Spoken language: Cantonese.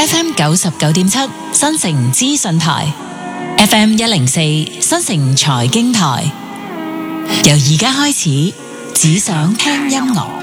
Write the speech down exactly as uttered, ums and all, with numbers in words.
F M 九十九點七新城資訊台，F M 一零四新城財經台。由而家開始，只想聽音樂。